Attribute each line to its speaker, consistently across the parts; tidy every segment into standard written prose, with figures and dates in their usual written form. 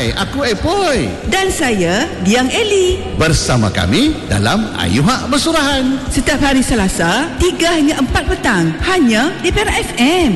Speaker 1: Hai, aku Epoi.
Speaker 2: Dan saya, Diang Eli.
Speaker 1: Bersama kami dalam Ayu Hak Bersurahan.
Speaker 2: Setiap hari Selasa, 3 hingga 4 petang. Hanya di Perak FM.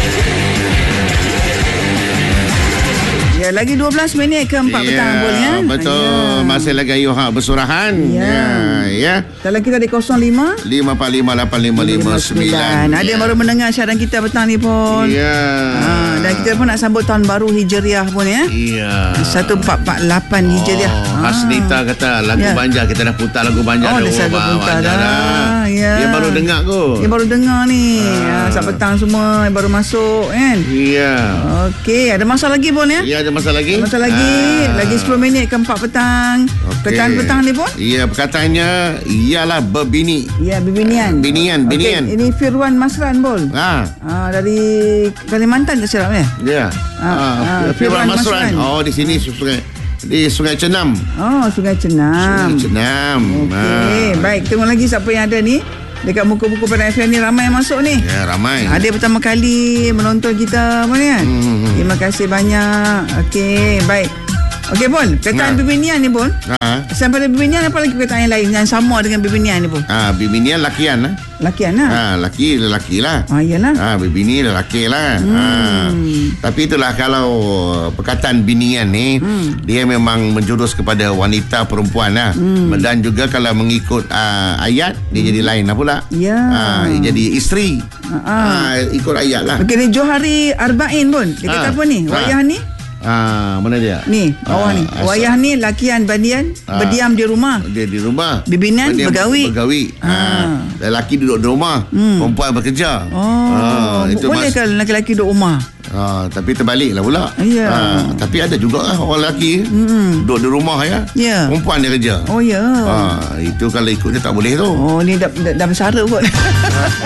Speaker 2: Ya, lagi 12 minit ke 4 petang boleh kan?
Speaker 1: Betul. Masih lagi Ayu Hak Bersurahan. Ya.
Speaker 2: Dalam kita di 05
Speaker 1: 5458559.
Speaker 2: Ada yang baru mendengar siaran kita petang ni pun.
Speaker 1: Ya.
Speaker 2: Dan kita pun nak sambut tahun baru Hijriah pun ya.
Speaker 1: Ya.
Speaker 2: 1448 Hijriah.
Speaker 1: Hasnita kata lagu Banjar, kita dah putar lagu Banjar.
Speaker 2: Dah lagu putar dah. Ya.
Speaker 1: Dia baru dengar kot.
Speaker 2: Dia baru dengar ni. Saat petang semua yang baru masuk kan.
Speaker 1: Ya.
Speaker 2: Okey, ada masa lagi pun ya?
Speaker 1: Ya, ada masa lagi.
Speaker 2: Lagi 10 minit ke 4 petang. Perkataan petang ni pun?
Speaker 1: Ya, perkataannya ialah berbini.
Speaker 2: Ya, bebinian.
Speaker 1: Binian.
Speaker 2: Okay, ini Firwan Masran bol. Dari Kalimantan tak silap ya?
Speaker 1: Ya. Firwan Masran. Oh, di sini Sungai Cenam.
Speaker 2: Oh, Sungai Cenam. Okey, baik. Tengok lagi siapa yang ada ni. Dekat muka buku pada FM ni ramai yang masuk ni.
Speaker 1: Ya, ramai.
Speaker 2: Ada pertama kali menonton kita pun kan. Terima kasih banyak. Okey, baik. Okey Pun, perkataan bebinian ni Pun. Sampai bebinian apa lagi perkataan yang lain yang sama dengan bebinian ni Pun?
Speaker 1: Bebinian lakian lah.
Speaker 2: Lakian lah.
Speaker 1: Lelaki lah.
Speaker 2: Iyalah.
Speaker 1: Bebini lelaki lah. Tapi itulah kalau perkataan binian ni dia memang menjurus kepada wanita perempuan lah. Dan juga kalau mengikut ayat dia jadi lain lah pula.
Speaker 2: Ya.
Speaker 1: Dia jadi isteri. Ikut ayat lah.
Speaker 2: Okey, ni Johari Arba'in Pun. Dia kata apa ni? Wayah ni?
Speaker 1: Mana dia?
Speaker 2: Ni, bawah ni. Wayah ni lakian bandian berdiam di rumah.
Speaker 1: Dia di rumah.
Speaker 2: Bibinan bergawi.
Speaker 1: Lelaki duduk di rumah, perempuan bekerja.
Speaker 2: Itu boleh kan lelaki duduk rumah?
Speaker 1: Tapi terbalik lah pula. Tapi ada juga lah orang lelaki duduk di rumah ya. Perempuan dia kerja.
Speaker 2: Oh ya.
Speaker 1: Itu kalau ikut dia tak boleh tu.
Speaker 2: Oh, ni dah bersara kot.